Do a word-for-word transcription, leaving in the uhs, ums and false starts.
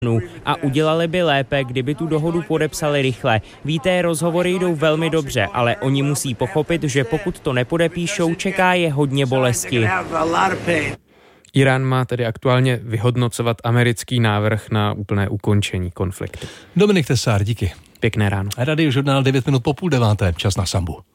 a udělali by lépe, kdyby tu dohodu podepsali rychle. Víte, rozhovory jdou velmi dobře, ale oni musí pochopit, že pokud to nepodepíšou, čeká je hodně bolesti. Irán má tedy aktuálně vyhodnocovat americký návrh na úplné ukončení konfliktu. Dominik Tesár, díky. Pěkné ráno. Radiožurnál devět minut po půl deváté, čas na Sambu.